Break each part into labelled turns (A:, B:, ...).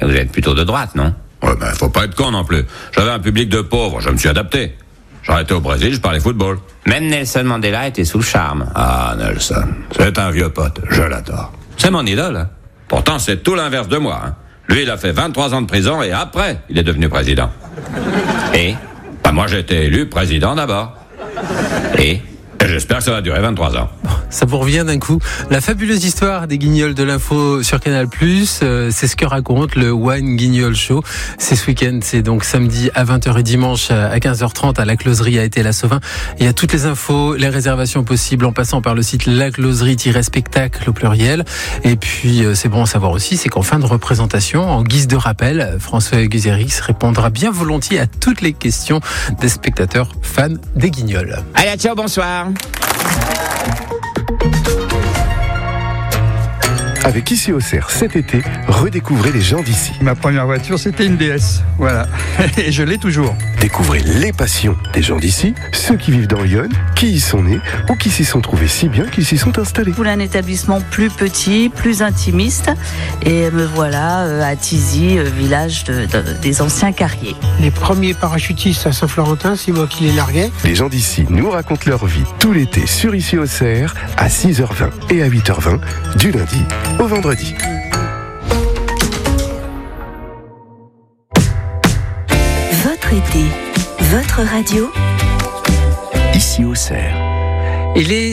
A: Vous êtes plutôt de droite, non?
B: Ouais, faut pas être con non plus. J'avais un public de pauvres, je me suis adapté. J'arrêtais au Brésil, je parlais football.
A: Même Nelson Mandela était sous le charme.
B: Ah, Nelson, c'est un vieux pote, je l'adore. C'est mon idole, hein. Pourtant, c'est tout l'inverse de moi, hein. Lui, il a fait 23 ans de prison et après, il est devenu président.
A: Et
B: Moi, j'ai été élu président d'abord.
A: Et
B: J'espère que ça va durer 23 ans.
C: Ça vous revient d'un coup. La fabuleuse histoire des Guignols de l'info sur Canal+, c'est ce que raconte le One Guignol Show. C'est ce week-end, c'est donc samedi à 20h et dimanche à 15h30 à la Closerie à Étais-la-Sauvin. Il y a toutes les infos, les réservations possibles en passant par le site lacloserie-spectacle au pluriel. Et puis, c'est bon à savoir aussi, c'est qu'en fin de représentation, en guise de rappel, François Guzérix répondra bien volontiers à toutes les questions des spectateurs fans des Guignols.
A: allez, ciao, bonsoir.
D: Avec Ici Auxerre cet été, redécouvrez les gens d'ici.
E: Ma première voiture, c'était une DS. Voilà. Et je l'ai toujours.
D: Découvrez les passions des gens d'ici, ceux qui vivent dans Lyon, qui y sont nés ou qui s'y sont trouvés si bien qu'ils s'y sont installés.
F: Je voulais un établissement plus petit, plus intimiste. Et me voilà à Thizy, village des anciens carriers.
G: Les premiers parachutistes à Saint-Florentin, c'est moi qui les larguais.
D: Les gens d'ici nous racontent leur vie tout l'été sur Ici Auxerre à 6h20 et à 8h20 du lundi au vendredi.
H: Votre été, votre radio,
D: Ici Auxerre.
C: Il est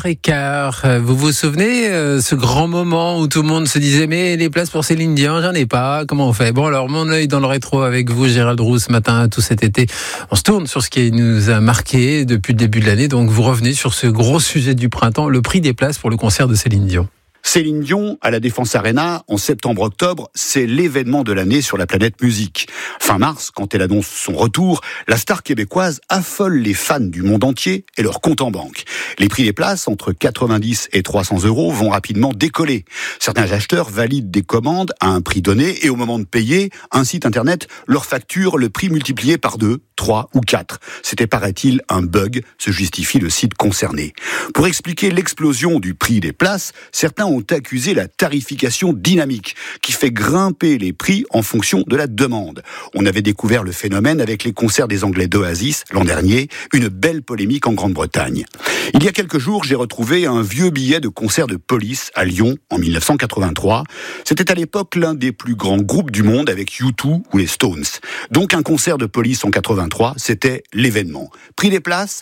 C: 7h15. Vous vous souvenez, ce grand moment où tout le monde se disait mais les places pour Céline Dion, j'en ai pas, comment on fait? Bon alors, mon œil dans le rétro avec vous, Gérald Roux, ce matin, tout cet été. On se tourne sur ce qui nous a marqué depuis le début de l'année. Donc vous revenez sur ce gros sujet du printemps, le prix des places pour le concert de Céline Dion.
I: Céline Dion, à la Défense Arena, en septembre-octobre, c'est l'événement de l'année sur la planète musique. Fin mars, quand elle annonce son retour, la star québécoise affole les fans du monde entier et leur compte en banque. Les prix des places, entre 90 et 300 euros, vont rapidement décoller. Certains acheteurs valident des commandes à un prix donné et au moment de payer, un site internet leur facture le prix multiplié par 2, 3 ou 4. C'était, paraît-il, un bug, se justifie le site concerné. Pour expliquer l'explosion du prix des places, certains ont accusé la tarification dynamique, qui fait grimper les prix en fonction de la demande. On avait découvert le phénomène avec les concerts des Anglais d'Oasis l'an dernier, une belle polémique en Grande-Bretagne. Il y a quelques jours, j'ai retrouvé un vieux billet de concert de Police à Lyon en 1983. C'était à l'époque l'un des plus grands groupes du monde avec U2 ou les Stones. Donc un concert de Police en 83, c'était l'événement. Prix des places,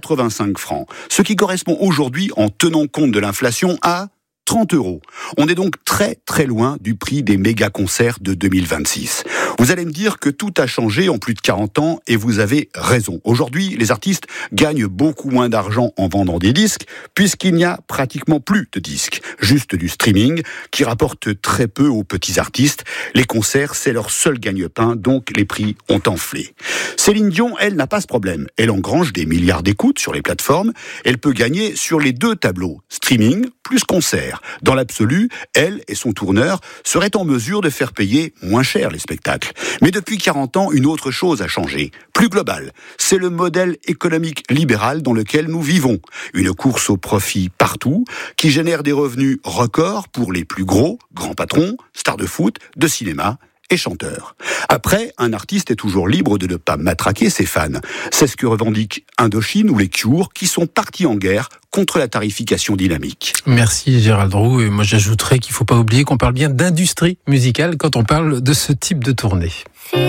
I: 85 francs. Ce qui correspond aujourd'hui, en tenant compte de l'inflation, à 30 euros. On est donc très très loin du prix des méga-concerts de 2026. Vous allez me dire que tout a changé en plus de 40 ans et vous avez raison. Aujourd'hui, les artistes gagnent beaucoup moins d'argent en vendant des disques puisqu'il n'y a pratiquement plus de disques. Juste du streaming qui rapporte très peu aux petits artistes. Les concerts, c'est leur seul gagne-pain, donc les prix ont enflé. Céline Dion, elle, n'a pas ce problème. Elle engrange des milliards d'écoutes sur les plateformes. Elle peut gagner sur les deux tableaux, streaming plus concert. Dans l'absolu, elle et son tourneur seraient en mesure de faire payer moins cher les spectacles. Mais depuis 40 ans, une autre chose a changé, plus globale. C'est le modèle économique libéral dans lequel nous vivons. Une course au profit partout, qui génère des revenus records pour les plus grands patrons, stars de foot, de cinéma et chanteurs. Après, un artiste est toujours libre de ne pas matraquer ses fans. C'est ce que revendiquent Indochine ou les Cure, qui sont partis en guerre contre la tarification dynamique.
C: Merci Gérald Roux. Et moi j'ajouterais qu'il ne faut pas oublier qu'on parle bien d'industrie musicale quand on parle de ce type de tournée.